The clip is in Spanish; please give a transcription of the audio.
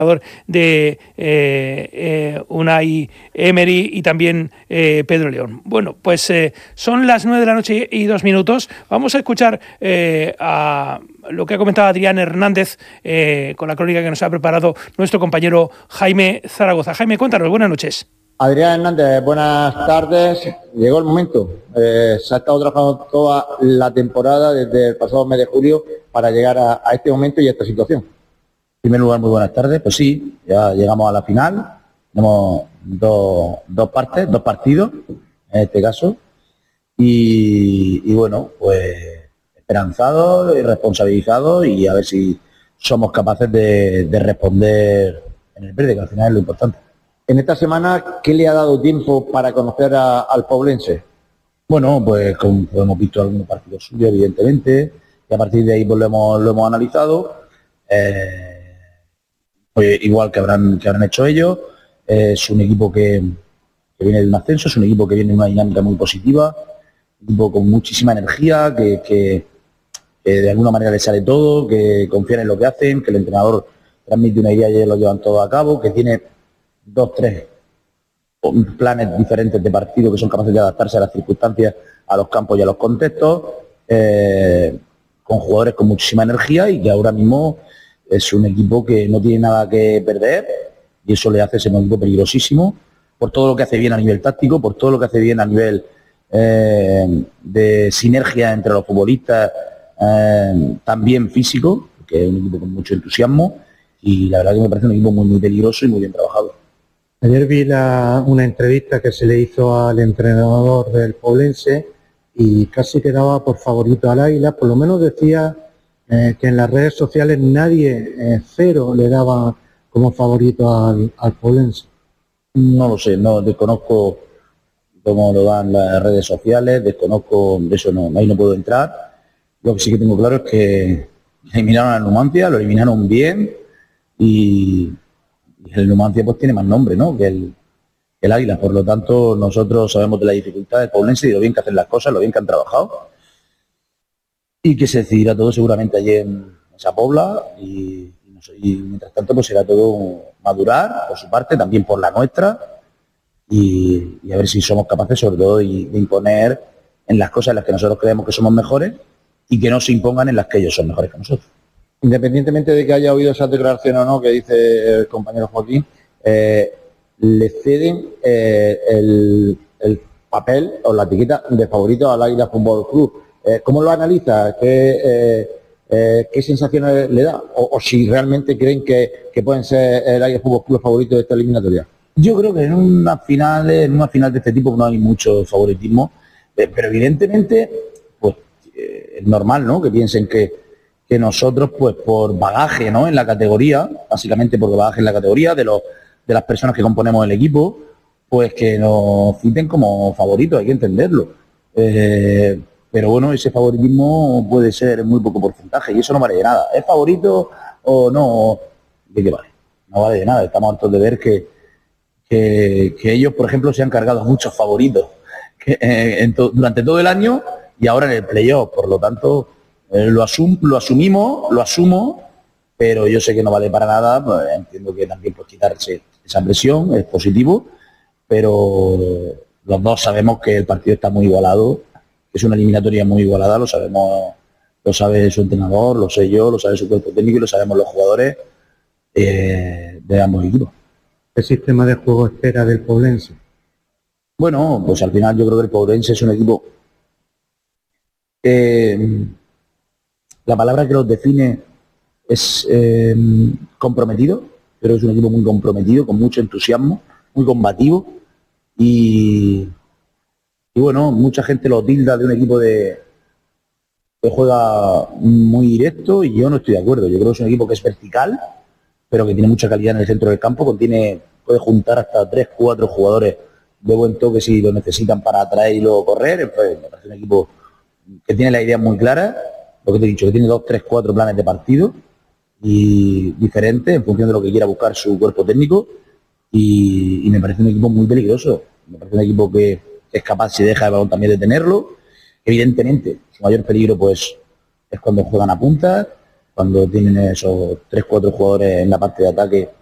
de Unai Emery y también Pedro León. Bueno, pues son las 9:02 p.m. Vamos a escuchar a lo que ha comentado Adrián Hernández con la crónica que nos ha preparado nuestro compañero Jaime Zaragoza. Jaime, cuéntanos, buenas noches. Adrián Hernández, buenas tardes. Llegó el momento. Se ha estado trabajando toda la temporada desde el pasado mes de julio para llegar a este momento y a esta situación. En primer lugar, muy buenas tardes. Pues sí, ya llegamos a la final. Tenemos dos partidos, en este caso. Y bueno, pues esperanzados y responsabilizados y a ver si somos capaces de responder en el verde, que al final es lo importante. En esta semana, ¿qué le ha dado tiempo para conocer al poblense? Bueno, pues como hemos visto algunos partidos suyos, evidentemente, y a partir de ahí pues, lo hemos analizado. Pues igual que habrán hecho ellos. Es un equipo que viene de un ascenso, es un equipo que viene de una dinámica muy positiva, un equipo con muchísima energía, que de alguna manera les sale todo, que confían en lo que hacen, que el entrenador transmite una idea y ellos lo llevan todo a cabo, que tiene 2-3 planes diferentes de partido que son capaces de adaptarse a las circunstancias, a los campos y a los contextos, con jugadores con muchísima energía y que ahora mismo es un equipo que no tiene nada que perder y eso le hace ser un equipo peligrosísimo por todo lo que hace bien a nivel táctico, por todo lo que hace bien a nivel de sinergia entre los futbolistas, también físico, que es un equipo con mucho entusiasmo y la verdad que me parece un equipo muy, muy peligroso y muy bien trabajado. Ayer vi una entrevista que se le hizo al entrenador del Poblense y casi quedaba por favorito al Águila, por lo menos decía que en las redes sociales nadie, cero, le daba como favorito al Poblense. No lo sé, no desconozco cómo lo dan las redes sociales, desconozco, de eso no, ahí no puedo entrar. Lo que sí que tengo claro es que eliminaron al Numancia, lo eliminaron bien y el Numancia pues tiene más nombre, ¿no?, que el Águila. Por lo tanto, nosotros sabemos de la dificultad del Poblense y de lo bien que hacen las cosas, lo bien que han trabajado y que se decidirá todo seguramente allí en esa Pobla y mientras tanto pues será todo madurar por su parte, también por la nuestra y a ver si somos capaces sobre todo de imponer en las cosas en las que nosotros creemos que somos mejores y que no se impongan en las que ellos son mejores que nosotros. Independientemente de que haya oído esa declaración o no que dice el compañero Joaquín, le ceden el papel o la etiqueta de favorito al Águila Fútbol Club. ¿Cómo lo analiza? ¿Qué sensaciones le da? O si realmente creen que pueden ser el Águila Fútbol Club favorito de esta eliminatoria. Yo creo que en una final de este tipo no hay mucho favoritismo, pero evidentemente pues es normal, ¿no?, que piensen que nosotros, pues por bagaje, ¿no?, en la categoría, básicamente por bagaje en la categoría de las personas que componemos el equipo, pues que nos citen como favoritos, hay que entenderlo. Pero bueno, ese favoritismo puede ser muy poco porcentaje y eso no vale de nada. ¿Es favorito o no? ¿De qué vale? No vale de nada. Estamos hartos de ver que ellos, por ejemplo, se han cargado a muchos favoritos durante todo el año y ahora en el playoff. Por lo tanto, lo asumo, pero yo sé que no vale para nada. Pues entiendo que también por quitarse esa presión es positivo, pero los dos sabemos que el partido está muy igualado, que es una eliminatoria muy igualada, lo sabemos, lo sabe su entrenador, lo sé yo, lo sabe su cuerpo técnico y lo sabemos los jugadores de ambos equipos. ¿Qué sistema de juego espera del Poblense? Bueno, pues al final yo creo que el Poblense es un equipo la palabra que los define es comprometido, pero es un equipo muy comprometido, con mucho entusiasmo, muy combativo y bueno, mucha gente lo tilda de un equipo que juega muy directo y yo no estoy de acuerdo. Yo creo que es un equipo que es vertical, pero que tiene mucha calidad en el centro del campo, puede juntar hasta 3-4 jugadores de buen toque si lo necesitan para atraer y luego correr. Pues me parece un equipo que tiene la idea muy clara, lo que te he dicho, que tiene 2, 3, 4 planes de partido y diferentes en función de lo que quiera buscar su cuerpo técnico y me parece un equipo muy peligroso. Me parece un equipo que es capaz, si deja el balón, también de tenerlo. Evidentemente, su mayor peligro pues es cuando juegan a punta, cuando tienen esos 3-4 jugadores en la parte de ataque